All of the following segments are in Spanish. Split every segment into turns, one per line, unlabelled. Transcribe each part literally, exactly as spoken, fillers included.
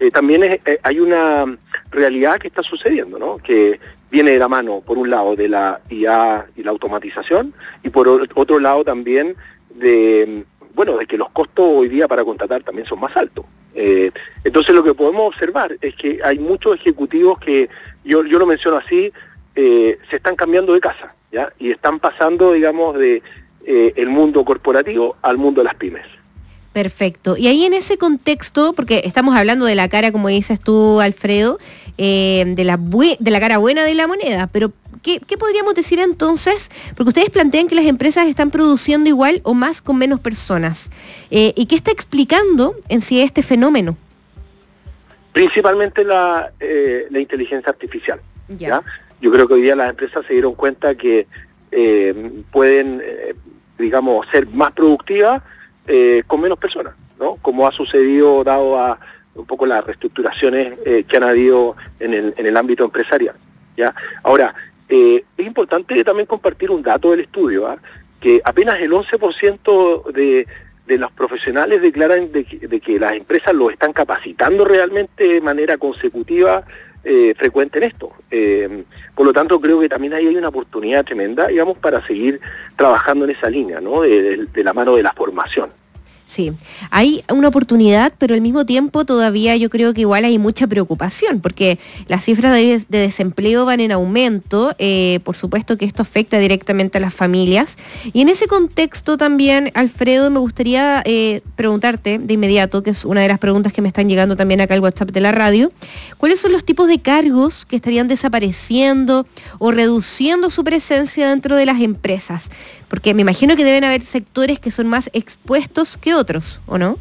eh, también es, eh, hay una realidad que está sucediendo, ¿no? Que viene de la mano, por un lado, de la I A y la automatización, y por otro lado también de, bueno, de que los costos hoy día para contratar también son más altos. Eh, entonces lo que podemos observar es que hay muchos ejecutivos que, yo, yo lo menciono así, eh, se están cambiando de casa, ¿ya? Y están pasando, digamos, de eh, el mundo corporativo al mundo de las pymes.
Perfecto. Y ahí en ese contexto, porque estamos hablando de la cara, como dices tú, Alfredo, eh, de, la bue- de la cara buena de la moneda, pero ¿qué, qué podríamos decir entonces? Porque ustedes plantean que las empresas están produciendo igual o más con menos personas. Eh, ¿Y qué está explicando en sí este fenómeno?
Principalmente la, eh, la inteligencia artificial.
Ya.
¿ya? Yo creo que hoy día las empresas se dieron cuenta que eh, pueden, eh, digamos, ser más productivas Eh, con menos personas, ¿no? Como ha sucedido dado a un poco las reestructuraciones eh, que han habido en el, en el ámbito empresarial, ¿ya? Ahora, eh, es importante también compartir un dato del estudio, ¿eh? Que apenas el once por ciento de, de los profesionales declaran de que, de que las empresas los están capacitando realmente de manera consecutiva eh, frecuente en esto. Eh, por lo tanto, creo que también ahí hay una oportunidad tremenda, digamos, para seguir trabajando en esa línea, ¿no? De, de, de la mano de la formación.
Sí, hay una oportunidad, pero al mismo tiempo todavía yo creo que igual hay mucha preocupación, porque las cifras de, de desempleo van en aumento, eh, por supuesto que esto afecta directamente a las familias, y en ese contexto también, Alfredo, me gustaría eh, preguntarte de inmediato, que es una de las preguntas que me están llegando también acá al WhatsApp de la radio, ¿cuáles son los tipos de cargos que estarían desapareciendo o reduciendo su presencia dentro de las empresas? Porque me imagino que deben haber sectores que son más expuestos que otros, ¿o no?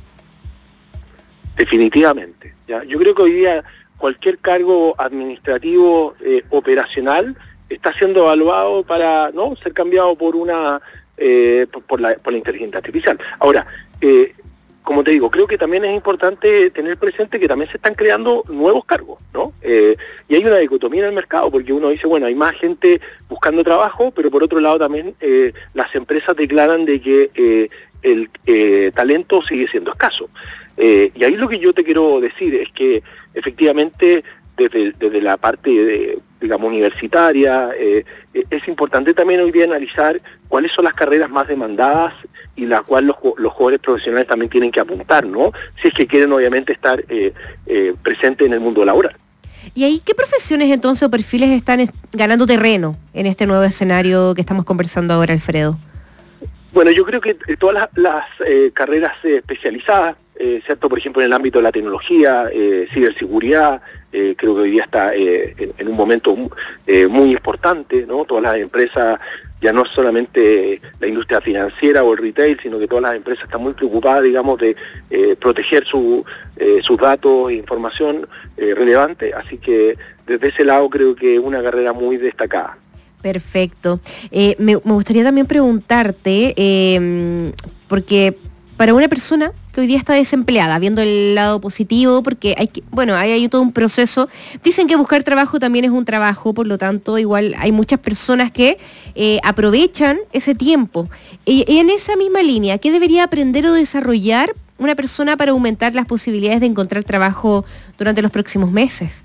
Definitivamente. ¿ya? Yo creo que hoy día cualquier cargo administrativo eh, operacional está siendo evaluado para no ser cambiado por una eh, por, por, la, por la inteligencia artificial. Ahora, eh, como te digo, creo que también es importante tener presente que también se están creando nuevos cargos, ¿no? Eh, y hay una dicotomía en el mercado, porque uno dice, bueno, hay más gente buscando trabajo, pero por otro lado también eh, las empresas declaran de que eh, el eh, talento sigue siendo escaso. Eh, y ahí lo que yo te quiero decir es que efectivamente desde, desde la parte, de, digamos, universitaria, eh, es importante también hoy día analizar cuáles son las carreras más demandadas y las cuales los, los jóvenes profesionales también tienen que apuntar, ¿no? Si es que quieren obviamente estar eh, eh, presentes en el mundo laboral.
¿Y ahí qué profesiones entonces o perfiles están es- ganando terreno en este nuevo escenario que estamos conversando ahora, Alfredo?
Bueno, yo creo que todas las, las eh, carreras eh, especializadas, eh, ¿cierto? Por ejemplo, en el ámbito de la tecnología, eh, ciberseguridad, eh, creo que hoy día está eh, en, en un momento eh, muy importante, ¿no? Todas las empresas, ya no solamente la industria financiera o el retail, sino que todas las empresas están muy preocupadas, digamos, de eh, proteger su, eh, sus datos e información eh, relevante, así que desde ese lado creo que es una carrera muy destacada.
Perfecto. Eh, me, me gustaría también preguntarte, eh, porque para una persona que hoy día está desempleada, viendo el lado positivo, porque hay que, bueno, hay, hay todo un proceso. Dicen que buscar trabajo también es un trabajo, por lo tanto, igual hay muchas personas que eh, aprovechan ese tiempo. Y, y en esa misma línea, ¿qué debería aprender o desarrollar una persona para aumentar las posibilidades de encontrar trabajo durante los próximos meses?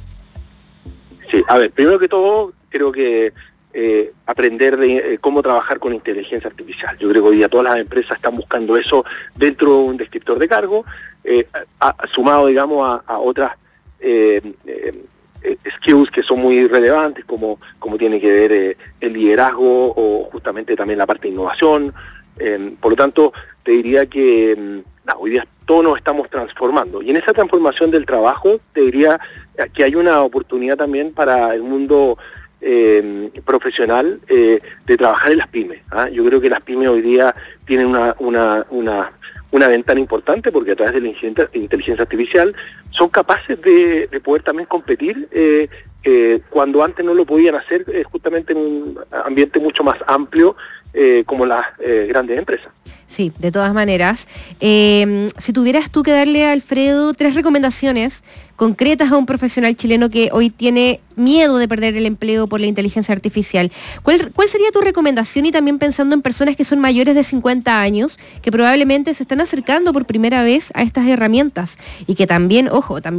Sí, a ver, primero que todo, creo que eh, aprender de eh, cómo trabajar con inteligencia artificial. Yo creo que hoy día todas las empresas están buscando eso dentro de un descriptor de cargo, eh, a, sumado, digamos, a, a otras eh, eh, skills que son muy relevantes, como, como tiene que ver eh, el liderazgo o justamente también la parte de innovación. Eh, por lo tanto, te diría que no, hoy día todos nos estamos transformando. Y en esa transformación del trabajo, te diría que hay una oportunidad también para el mundo eh, profesional eh, de trabajar en las pymes. ¿ah? Yo creo que las pymes hoy día tienen una, una, una, una ventana importante porque a través de la inteligencia artificial son capaces de, de poder también competir eh, eh, cuando antes no lo podían hacer eh, justamente en un ambiente mucho más amplio eh, como las eh, grandes empresas.
Sí, de todas maneras. Eh, si tuvieras tú que darle a Alfredo tres recomendaciones concretas a un profesional chileno que hoy tiene miedo de perder el empleo por la inteligencia artificial, ¿cuál, cuál sería tu recomendación? Y también pensando en personas que son mayores de cincuenta años, que probablemente se están acercando por primera vez a estas herramientas y que también, ojo, también